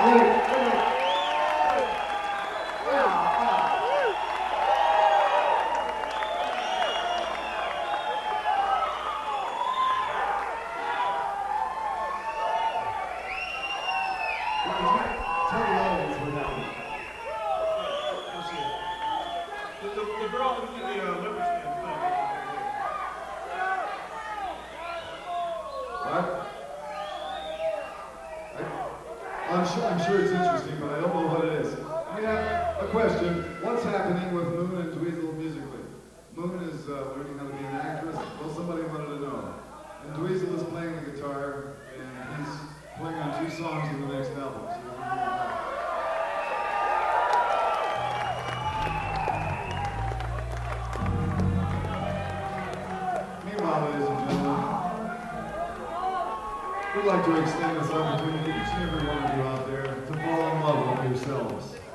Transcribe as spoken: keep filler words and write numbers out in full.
I'm sure, I'm sure it's interesting, but I don't know what it is. I have a question. What's happening with Moon and Dweezil musically? Moon is uh, learning how to be an actress. Well, somebody wanted to know. And Dweezil is playing the guitar, and he's playing on two songs in the next album. So meanwhile, ladies and gentlemen, we'd like to extend this opportunity to each and every one of you out there to fall in love with yourselves.